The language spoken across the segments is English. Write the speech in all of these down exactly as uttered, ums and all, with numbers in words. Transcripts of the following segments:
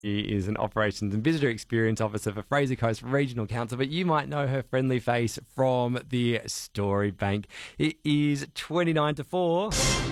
She is an Operations and Visitor Experience Officer for Fraser Coast Regional Council, but you might know her friendly face from the Story Bank. It is twenty-nine to four.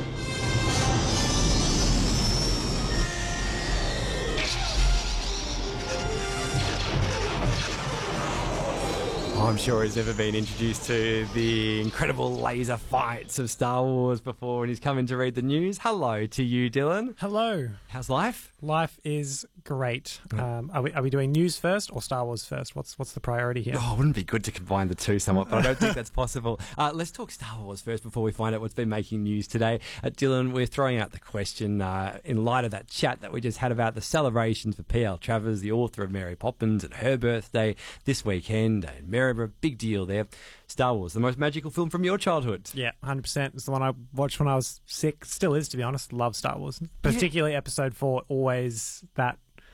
I'm sure he's never been introduced to the incredible laser fights of Star Wars before, and he's coming to read the news. Hello to you, Dylan. Hello. How's life? Life is great. Um, are we are we doing news first or Star Wars first? What's what's the priority here? Oh, wouldn't it be good to combine the two somewhat, but I don't think that's possible. Uh, let's talk Star Wars first before we find out what's been making news today. Uh, Dylan, we're throwing out the question uh, in light of that chat that we just had about the celebrations for P L Travers, the author of Mary Poppins, and her birthday this weekend, and Maryborough, big deal there. Star Wars, the most magical film from your childhood. Yeah, one hundred percent. It's the one I watched when I was sick. Still is, to be honest. Love Star Wars. Particularly yeah. Episode four, always that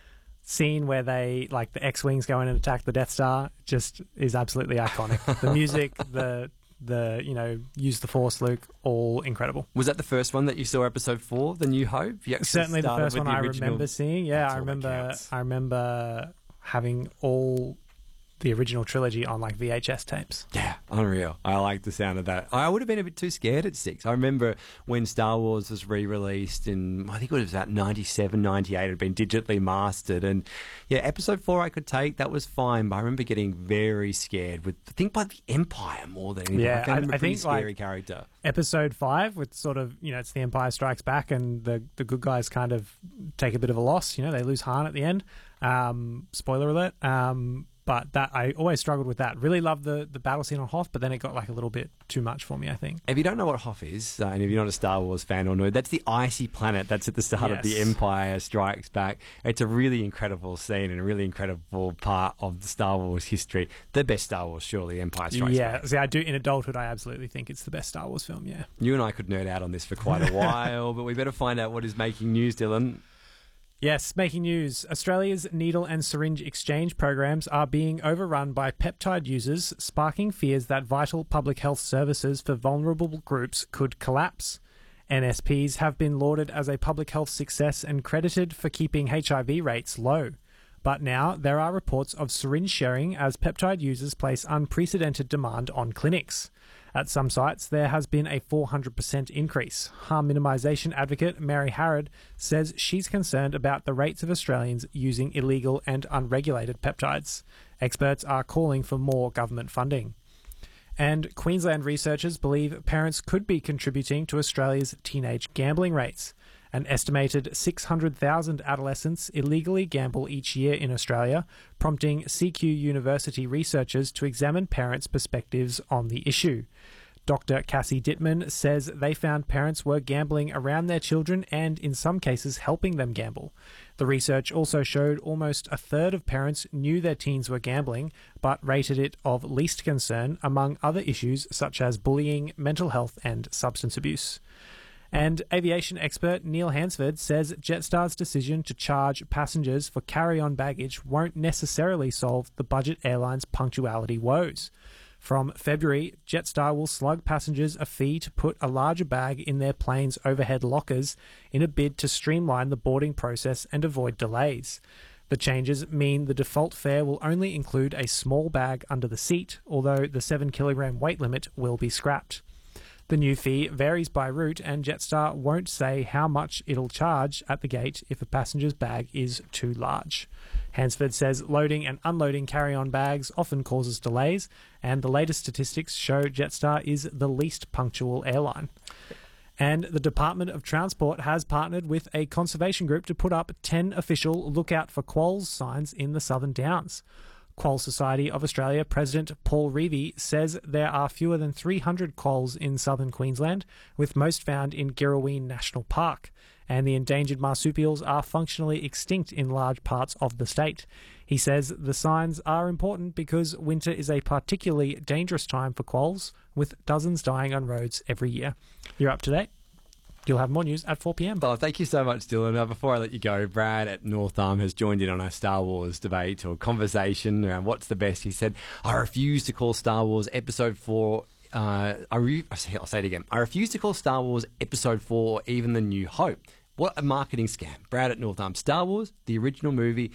scene where they, like, the X-Wings go in and attack the Death Star just is absolutely iconic. The music, the, the you know, use the Force, Luke, all incredible. Was that the first one that you saw, Episode four, The New Hope? You Certainly the first one the I original... remember seeing. Yeah, I remember, I remember having all... the original trilogy on like V H S tapes. Yeah, unreal. I like the sound of that. I would have been a bit too scared at six. I remember when Star Wars was re-released in, I think it was about ninety-seven, ninety-eight, it had been digitally mastered. And yeah, Episode four I could take, that was fine. But I remember getting very scared with, I think, by the Empire more than anything. Yeah, I found him a I pretty think, scary like, character. Episode five, with sort of, you know, it's the Empire Strikes Back and the, the good guys kind of take a bit of a loss. You know, they lose Han at the end. Um, spoiler alert. Um, But that I always struggled with that. Really loved the, the battle scene on Hoth, but then it got like a little bit too much for me, I think. If you don't know what Hoth is, uh, and if you're not a Star Wars fan or nerd, that's the icy planet that's at the start Yes. of The Empire Strikes Back. It's a really incredible scene and a really incredible part of the Star Wars history. The best Star Wars, surely, Empire Strikes yeah, Back. see, I do, in adulthood, I absolutely think it's the best Star Wars film, yeah. You and I could nerd out on this for quite a while, but we better find out what is making news, Dylan. Yes, making news. Australia's needle and syringe exchange programs are being overrun by peptide users, sparking fears that vital public health services for vulnerable groups could collapse. N S Ps have been lauded as a public health success and credited for keeping H I V rates low. But now there are reports of syringe sharing as peptide users place unprecedented demand on clinics. At some sites, there has been a four hundred percent increase. Harm minimisation advocate Mary Harrod says she's concerned about the rates of Australians using illegal and unregulated peptides. Experts are calling for more government funding. And Queensland researchers believe parents could be contributing to Australia's teenage gambling rates. An estimated six hundred thousand adolescents illegally gamble each year in Australia, prompting C Q University researchers to examine parents' perspectives on the issue. Doctor Cassie Dittman says they found parents were gambling around their children and, in some cases, helping them gamble. The research also showed almost a third of parents knew their teens were gambling, but rated it of least concern among other issues such as bullying, mental health and substance abuse. And aviation expert Neil Hansford says Jetstar's decision to charge passengers for carry-on baggage won't necessarily solve the budget airline's punctuality woes. From February, Jetstar will slug passengers a fee to put a larger bag in their plane's overhead lockers in a bid to streamline the boarding process and avoid delays. The changes mean the default fare will only include a small bag under the seat, although the seven kilogram weight limit will be scrapped. The new fee varies by route, and Jetstar won't say how much it'll charge at the gate if a passenger's bag is too large. Hansford says loading and unloading carry-on bags often causes delays, and the latest statistics show Jetstar is the least punctual airline. And the Department of Transport has partnered with a conservation group to put up ten official Look Out for Quolls signs in the Southern Downs. Quoll Society of Australia President Paul Reevy says there are fewer than three hundred quolls in southern Queensland, with most found in Girrawheen National Park, and the endangered marsupials are functionally extinct in large parts of the state. He says the signs are important because winter is a particularly dangerous time for quolls, with dozens dying on roads every year. You're up to date. You'll have more news at four p.m. Oh, thank you so much, Dylan. Uh, before I let you go, Brad at North Arm has joined in on our Star Wars debate or conversation around what's the best. He said, I refuse to call Star Wars Episode four... Uh, I re- I'll say it again. I refuse to call Star Wars Episode four or even The New Hope What a marketing scam. Brad at North Arm. Star Wars, the original movie,